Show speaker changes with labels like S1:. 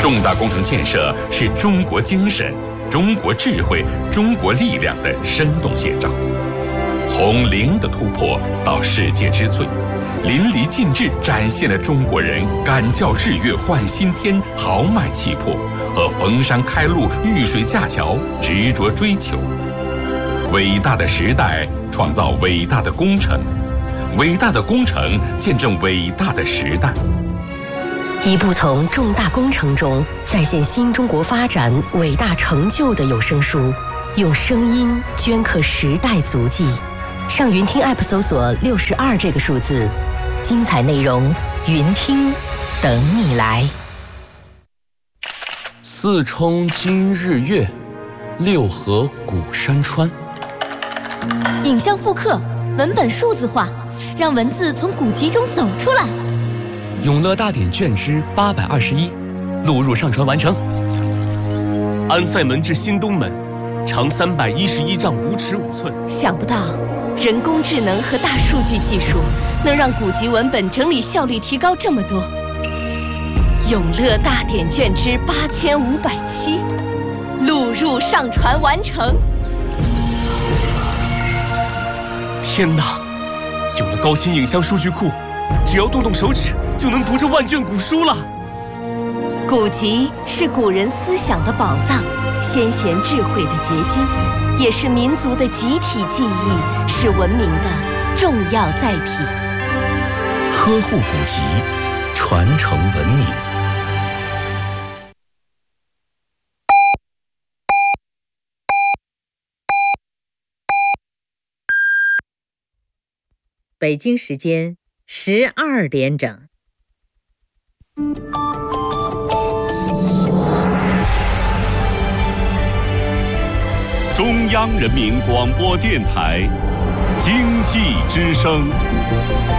S1: 重大工程建设是中国精神、中国智慧、中国力量的生动写照。从零的突破到世界之最，淋漓尽致展现了中国人敢叫日月换新天豪迈气魄和逢山开路遇水架桥执着追求。伟大的时代创造伟大的工程，伟大的工程见证伟大的时代。
S2: 一部从重大工程中再现新中国发展伟大成就的有声书，用声音镌刻时代足迹。上云听 App 搜索62这个数字，精彩内容云听等你来。
S3: 四冲今日月，六合古山川。
S4: 影像复刻，文本数字化，让文字从古籍中走出来。
S3: 永乐大典卷之821，录入上传完成。
S5: 安塞门至新东门，长311丈5尺5寸。
S2: 想不到，人工智能和大数据技术能让古籍文本整理效率提高这么多。永乐大典卷之8507，录入上传完成。
S5: 天哪！有了高清影像数据库，只要动动手指就能读这万卷古书了。
S2: 古籍是古人思想的宝藏，先贤智慧的结晶，也是民族的集体记忆，是文明的重要载体。
S6: 呵护古籍，传承文明。
S7: 北京时间12点整。
S8: 中央人民广播电台经济之声。